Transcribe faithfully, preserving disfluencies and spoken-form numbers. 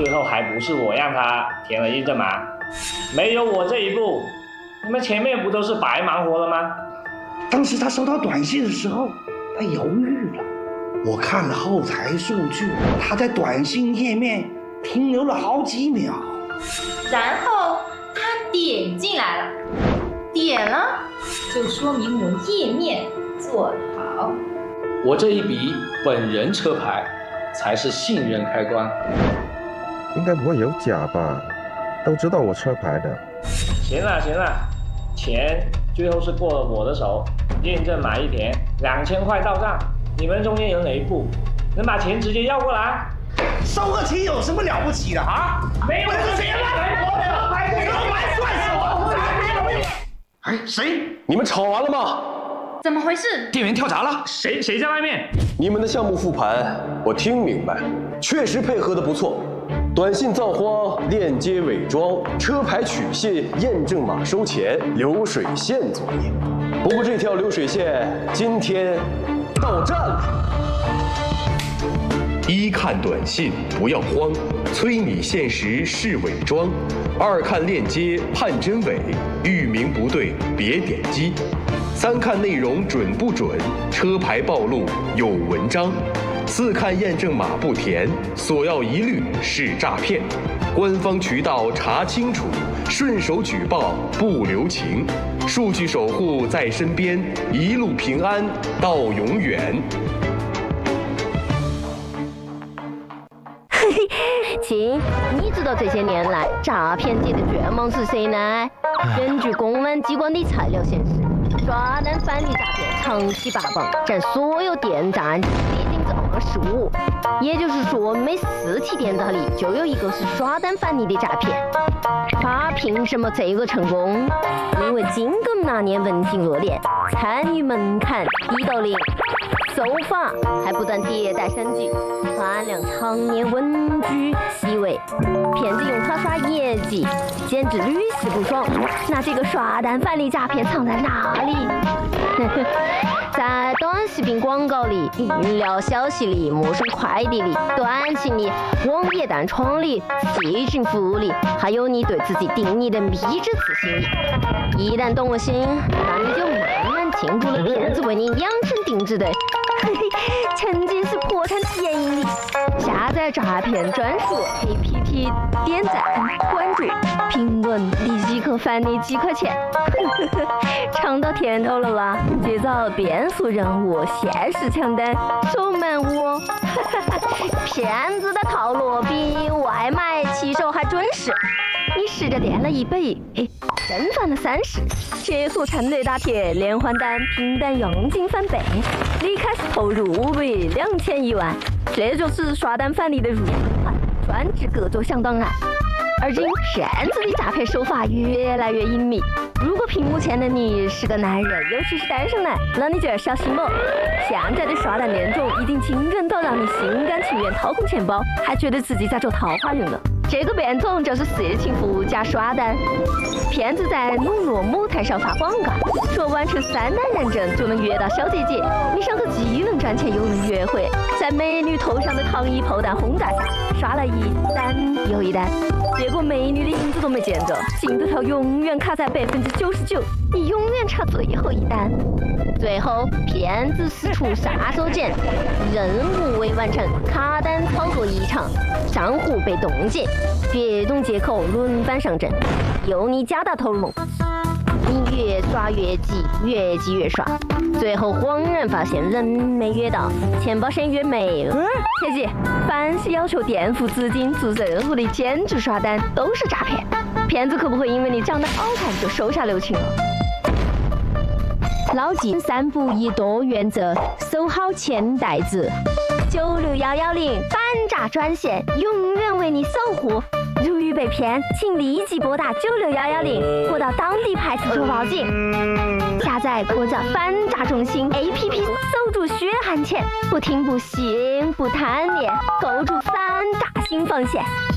最后还不是我让他填了验证码。没有我这一步，你们前面不都是白忙活了吗？ 当时他收到短信的时候，他犹豫了。我看了后台数据，他在短信页面停留了好几秒， 然后他点进来了，点了就说明我页面做得好。 我这一笔本人车牌才是信任开关。 应该不会有假吧？都知道我车牌的。 行了行了，钱最后是过了我的手，验证码一填，两千块到账。你们中间有哪一步能把钱直接要过来？ 收个钱有什么了不起的啊？ 没有钱了，我的牌算死我！哎，谁？ 你们吵完了吗？ 怎么回事？ 店员跳闸了。 谁谁在外面？ 你们的项目复盘，我听明白，确实配合的不错。短信造花、链接伪装、车牌取信、验证码收钱、流水线作业。不过这条流水线今天到站了。一看短信不要慌，催你限时是伪装；二看链接判真伪，域名不对别点击；三看内容准不准，车牌暴露有文章；四看验证码不填，索要一律是诈骗。官方渠道查清楚，顺手举报不留情。数据守护在身边，一路平安到永远。 亲，你知道这些年来诈骗界的卷王是谁呢？根据公安机关的材料显示，刷单返利诈骗长期霸榜，占所有电诈案件的百分之二十五。也就是说，每四起电诈里就有一个是刷单返利的诈骗。他凭什么这个成功？因为金梗那年问题恶劣，参与门槛低到零。手法还不断迭代升级，含量常年稳居 C 位，骗子用它刷业绩，简直屡试不爽。那这个刷单返利诈骗藏在哪里？在短视频广告里、饮料消息里、陌生快递里、短信里、网页弹窗里、视频服务里，还有你对自己定义的迷之自信里。一旦动了心，那你就慢慢进入了骗子为你量身定制的曾经是破产体验营里。下载诈骗专属 A P P， 点赞、关注、评论，立即可返你几块钱。尝到甜头了吧？接着变速任务、限时抢单、手慢无哦。骗子的套路比外卖骑手还准时。你试着点了一百，哎，真赚了三十。结束承兑打铁，连环单、拼单佣金翻倍，你开始投入为两千一万，这就是刷单返利的入门款，专治各种响档案。而今骗子的诈骗手法越来越隐秘，如果屏幕前的你是个男人，尤其是单身男，那你就要小心了。现在的刷单恋种已经惊人到让你心甘情愿掏空钱包，还觉得自己在做桃花运了。这个变种就是色情服务加刷单。骗子在笼络某台上发广告，说完成三单认证就能约到小姐姐，你上个既能赚钱又能约会。在美女头上的糖衣炮弹轰炸下，刷了一单又一单，结果美女的影子都没见着，进度条永远卡在百分之九十九，你永远差最后一单。最后，骗子使出杀手锏，任务未完成，卡单操作异常，账户被冻结，别种借口轮番上阵，由你加大投入。你越刷越急，越急越刷，最后恍然发现人没约到，钱包先约没了。切记，凡是要求垫付资金做任务的兼职刷单都是诈骗，骗子可不会因为你长得好看就手下留情了。牢记三不一多原则，守好钱袋子。九六幺幺零反诈专线永远为你守护。如遇被骗，请立即拨打九六幺幺零，或到当地派出所报警。下载国家反诈中心 A P P， 守住血汗钱，不听不信不贪恋，构筑反诈新防线。